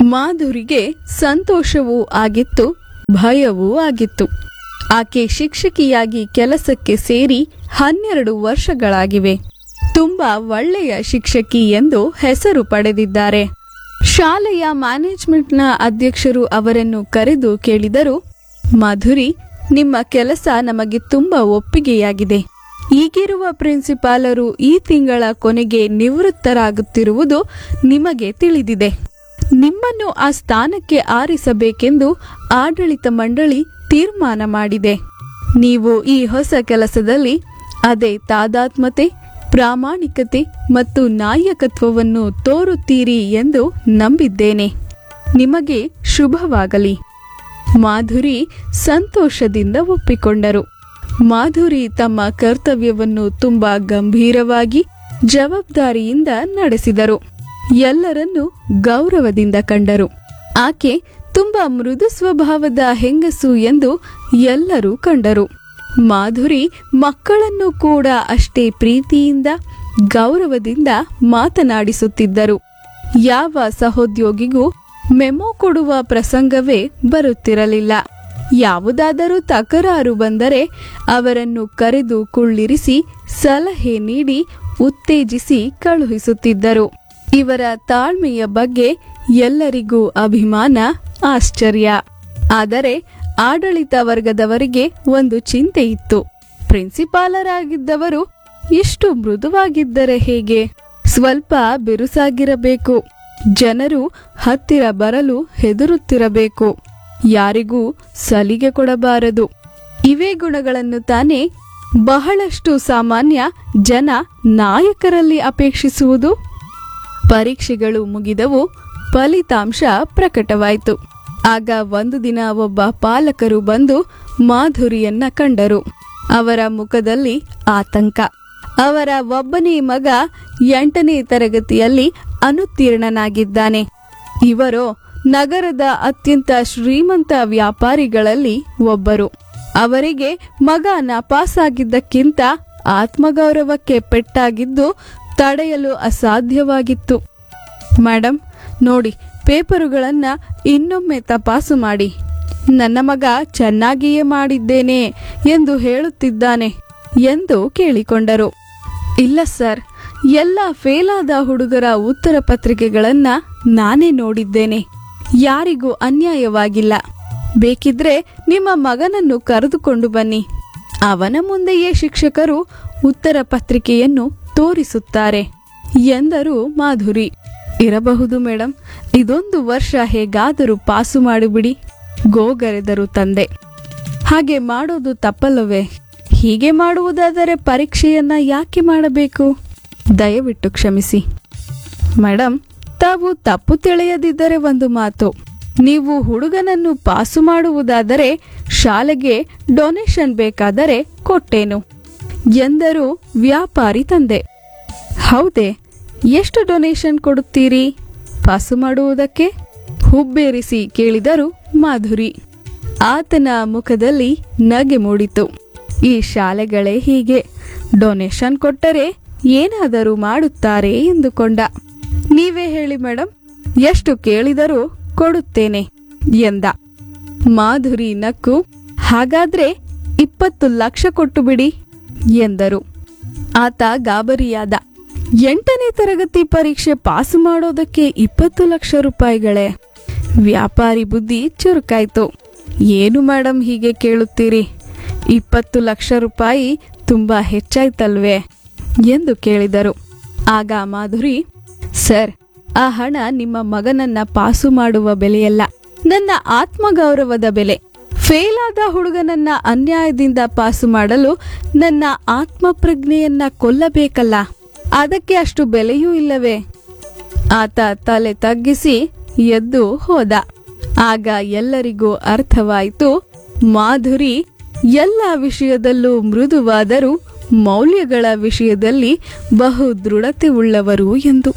ಮಾಧುರಿಗೆ ಸಂತೋಷವೂ ಆಗಿತ್ತು, ಭಯವೂ ಆಗಿತ್ತು. ಆಕೆ ಶಿಕ್ಷಕಿಯಾಗಿ ಕೆಲಸಕ್ಕೆ ಸೇರಿ 12 ವರ್ಷಗಳಾಗಿವೆ. ತುಂಬಾ ಒಳ್ಳೆಯ ಶಿಕ್ಷಕಿ ಎಂದು ಹೆಸರು ಪಡೆದಿದ್ದಾರೆ. ಶಾಲೆಯ ಮ್ಯಾನೇಜ್ಮೆಂಟ್ನ ಅಧ್ಯಕ್ಷರು ಅವರನ್ನು ಕರೆದು ಕೇಳಿದರು, ಮಾಧುರಿ, ನಿಮ್ಮ ಕೆಲಸ ನಮಗೆ ತುಂಬಾ ಒಪ್ಪಿಗೆಯಾಗಿದೆ. ಈಗಿರುವ ಪ್ರಿನ್ಸಿಪಾಲರು ಈ ತಿಂಗಳ ಕೊನೆಗೆ ನಿವೃತ್ತರಾಗುತ್ತಿರುವುದು ನಿಮಗೆ ತಿಳಿದಿದೆ. ನಿಮ್ಮನ್ನು ಆ ಸ್ಥಾನಕ್ಕೆ ಆರಿಸಬೇಕೆಂದು ಆಡಳಿತ ಮಂಡಳಿ ತೀರ್ಮಾನ ಮಾಡಿದೆ. ನೀವು ಈ ಹೊಸ ಕೆಲಸದಲ್ಲಿ ಅದೇ ತಾದಾತ್ಮತೆ, ಪ್ರಾಮಾಣಿಕತೆ ಮತ್ತು ನಾಯಕತ್ವವನ್ನು ತೋರುತ್ತೀರಿ ಎಂದು ನಂಬಿದ್ದೇನೆ. ನಿಮಗೆ ಶುಭವಾಗಲಿ. ಮಾಧುರಿ ಸಂತೋಷದಿಂದ ಒಪ್ಪಿಕೊಂಡರು. ಮಾಧುರಿ ತಮ್ಮ ಕರ್ತವ್ಯವನ್ನು ತುಂಬಾ ಗಂಭೀರವಾಗಿ ಜವಾಬ್ದಾರಿಯಿಂದ ನಡೆಸಿದರು. ಎಲ್ಲರನ್ನೂ ಗೌರವದಿಂದ ಕಂಡರು. ಆಕೆ ತುಂಬಾ ಮೃದು ಸ್ವಭಾವದ ಹೆಂಗಸು ಎಂದು ಎಲ್ಲರೂ ಕಂಡರು. ಮಾಧುರಿ ಮಕ್ಕಳನ್ನು ಕೂಡ ಅಷ್ಟೇ ಪ್ರೀತಿಯಿಂದ ಗೌರವದಿಂದ ಮಾತನಾಡಿಸುತ್ತಿದ್ದರು. ಯಾವ ಸಹೋದ್ಯೋಗಿಗೂ ಮೆಮೊ ಕೊಡುವ ಪ್ರಸಂಗವೇ ಬರುತ್ತಿರಲಿಲ್ಲ. ಯಾವುದಾದರೂ ತಕರಾರು ಬಂದರೆ ಅವರನ್ನು ಕರೆದು ಕುಳ್ಳಿರಿಸಿ ಸಲಹೆ ನೀಡಿ ಉತ್ತೇಜಿಸಿ ಕಳುಹಿಸುತ್ತಿದ್ದರು. ಇವರ ತಾಳ್ಮೆಯ ಬಗ್ಗೆ ಎಲ್ಲರಿಗೂ ಅಭಿಮಾನ, ಆಶ್ಚರ್ಯ. ಆದರೆ ಆಡಳಿತ ವರ್ಗದವರಿಗೆ ಒಂದು ಚಿಂತೆ ಇತ್ತು. ಪ್ರಿನ್ಸಿಪಾಲರಾಗಿದ್ದವರು ಇಷ್ಟು ಮೃದುವಾಗಿದ್ದರೆ ಹೇಗೆ? ಸ್ವಲ್ಪ ಬಿರುಸಾಗಿರಬೇಕು. ಜನರು ಹತ್ತಿರ ಬರಲು ಹೆದರುತ್ತಿರಬೇಕು. ಯಾರಿಗೂ ಸಲಿಗೆ ಕೊಡಬಾರದು. ಇವೇ ಗುಣಗಳನ್ನು ತಾನೇ ಬಹಳಷ್ಟು ಸಾಮಾನ್ಯ ಜನ ನಾಯಕರಲ್ಲಿ ಅಪೇಕ್ಷಿಸುವುದು. ಪರೀಕ್ಷೆಗಳು ಮುಗಿದವು. ಫಲಿತಾಂಶ ಪ್ರಕಟವಾಯಿತು. ಆಗ ಒಂದು ದಿನ ಒಬ್ಬ ಪಾಲಕರು ಬಂದು ಮಾಧುರಿಯನ್ನ ಕಂಡರು. ಅವರ ಮುಖದಲ್ಲಿ ಆತಂಕ. ಅವರ ಒಬ್ಬನೇ ಮಗ 8ನೇ ತರಗತಿಯಲ್ಲಿ ಅನುತ್ತೀರ್ಣನಾಗಿದ್ದಾನೆ. ಇವರೋ ನಗರದ ಅತ್ಯಂತ ಶ್ರೀಮಂತ ವ್ಯಾಪಾರಿಗಳಲ್ಲಿ ಒಬ್ಬರು. ಅವರಿಗೆ ಮಗ ನಾಪಾಸಾಗಿದ್ದಕ್ಕಿಂತ ಆತ್ಮಗೌರವಕ್ಕೆ ಪೆಟ್ಟಾಗಿದ್ದು ತಡೆಯಲು ಅಸಾಧ್ಯವಾಗಿತ್ತು. ಮೇಡಮ್, ನೋಡಿ, ಪೇಪರುಗಳನ್ನ ಇನ್ನೊಮ್ಮೆ ತಪಾಸು ಮಾಡಿ. ನನ್ನ ಮಗ ಚೆನ್ನಾಗಿಯೇ ಮಾಡಿದ್ದೇನೆ ಎಂದು ಹೇಳುತ್ತಿದ್ದಾನೆ ಎಂದು ಕೇಳಿಕೊಂಡರು. ಇಲ್ಲ ಸರ್, ಎಲ್ಲ ಫೇಲಾದ ಹುಡುಗರ ಉತ್ತರ ಪತ್ರಿಕೆಗಳನ್ನ ನಾನೇ ನೋಡಿದ್ದೇನೆ. ಯಾರಿಗೂ ಅನ್ಯಾಯವಾಗಿಲ್ಲ. ಬೇಕಿದ್ರೆ ನಿಮ್ಮ ಮಗನನ್ನು ಕರೆದುಕೊಂಡು ಬನ್ನಿ. ಅವನ ಮುಂದೆಯೇ ಶಿಕ್ಷಕರು ಉತ್ತರ ಪತ್ರಿಕೆಯನ್ನು ತೋರಿಸುತ್ತಾರೆ ಎಂದರು ಮಾಧುರಿ. ಇರಬಹುದು ಮೇಡಮ್, ಇದೊಂದು ವರ್ಷ ಹೇಗಾದರೂ ಪಾಸು ಮಾಡಿಬಿಡಿ, ಗೋಗರೆದರು ತಂದೆ. ಹಾಗೆ ಮಾಡೋದು ತಪ್ಪಲ್ಲವೇ? ಹೀಗೆ ಮಾಡುವುದಾದರೆ ಪರೀಕ್ಷೆಯನ್ನ ಯಾಕೆ ಮಾಡಬೇಕು? ದಯವಿಟ್ಟು ಕ್ಷಮಿಸಿ. ಮೇಡಮ್, ತಾವು ತಪ್ಪು ತಿಳಿಯದಿದ್ದರೆ ಒಂದು ಮಾತು. ನೀವು ಹುಡುಗನನ್ನು ಪಾಸು ಮಾಡುವುದಾದರೆ ಶಾಲೆಗೆ ಡೊನೇಷನ್ ಬೇಕಾದರೆ ಕೊಟ್ಟೇನು ಎಂದರು ವ್ಯಾಪಾರಿ ತಂದೆ. ಹೌದೇ? ಎಷ್ಟು ಡೊನೇಷನ್ ಕೊಡುತ್ತೀರಿ ಪಾಸು ಮಾಡುವುದಕ್ಕೆ? ಹುಬ್ಬೇರಿಸಿ ಕೇಳಿದರು ಮಾಧುರಿ. ಆತನ ಮುಖದಲ್ಲಿ ನಗೆ ಮೂಡಿತು. ಈ ಶಾಲೆಗಳೇ ಹೀಗೆ, ಡೊನೇಷನ್ ಕೊಟ್ಟರೆ ಏನಾದರೂ ಮಾಡುತ್ತಾರೆ ಎಂದುಕೊಂಡ. ನೀವೇ ಹೇಳಿ ಮೇಡಮ್, ಎಷ್ಟು ಕೇಳಿದರೂ ಕೊಡುತ್ತೇನೆ ಎಂದ. ಮಾಧುರಿ ನಕ್ಕು, ಹಾಗಾದ್ರೆ 20 ಲಕ್ಷ ಕೊಟ್ಟು ಬಿಡಿ ಎಂದರು. ಆತ ಗಾಬರಿಯಾದ. 8ನೇ ತರಗತಿ ಪರೀಕ್ಷೆ ಪಾಸು ಮಾಡೋದಕ್ಕೆ 20 ಲಕ್ಷ ರೂಪಾಯಿಗಳೇ? ವ್ಯಾಪಾರಿ ಬುದ್ಧಿ ಚುರುಕಾಯ್ತು. ಏನು ಮೇಡಮ್ ಹೀಗೆ ಕೇಳುತ್ತೀರಿ? 20 ಲಕ್ಷ ರೂಪಾಯಿ ತುಂಬಾ ಹೆಚ್ಚಾಯ್ತಲ್ವೇ ಎಂದು ಕೇಳಿದರು. ಆಗ ಮಾಧುರಿ, ಸರ್, ಆ ಹಣ ನಿಮ್ಮ ಮಗನನ್ನ ಪಾಸು ಮಾಡುವ ಬೆಲೆಯಲ್ಲ, ನನ್ನ ಆತ್ಮಗೌರವದ ಬೆಲೆ. ಫೇಲಾದ ಹುಡುಗನನ್ನ ಅನ್ಯಾಯದಿಂದ ಪಾಸು ಮಾಡಲು ನನ್ನ ಆತ್ಮಪ್ರಜ್ಞೆಯನ್ನ ಕೊಲ್ಲಬೇಕಲ್ಲ, ಅದಕ್ಕೆ ಅಷ್ಟು ಬೆಲೆಯೂ ಇಲ್ಲವೇ? ಆತ ತಲೆ ತಗ್ಗಿಸಿ ಎದ್ದು ಹೋದ. ಆಗ ಎಲ್ಲರಿಗೂ ಅರ್ಥವಾಯಿತು, ಮಾಧುರಿ ಎಲ್ಲ ವಿಷಯದಲ್ಲೂ ಮೃದುವಾದರೂ ಮೌಲ್ಯಗಳ ವಿಷಯದಲ್ಲಿ ಬಹು ದೃಢತೆ ಉಳ್ಳವರು ಎಂದು.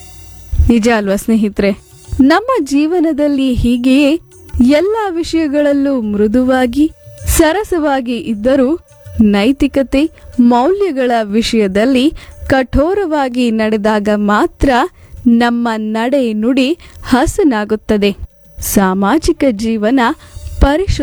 ನಿಜ ಅಲ್ವಾ ಸ್ನೇಹಿತರೆ? ನಮ್ಮ ಜೀವನದಲ್ಲಿ ಹೀಗೆಯೇ ಎಲ್ಲ ವಿಷಯಗಳಲ್ಲೂ ಮೃದುವಾಗಿ ಸರಸವಾಗಿ ಇದ್ದರೂ ನೈತಿಕತೆ ಮೌಲ್ಯಗಳ ವಿಷಯದಲ್ಲಿ ಕಠೋರವಾಗಿ ನಡೆದಾಗ ಮಾತ್ರ ನಮ್ಮ ನಡೆ ನುಡಿ ಹಸನಾಗುತ್ತದೆ. ಸಾಮಾಜಿಕ ಜೀವನ ಪರಿಶುದ್ಧ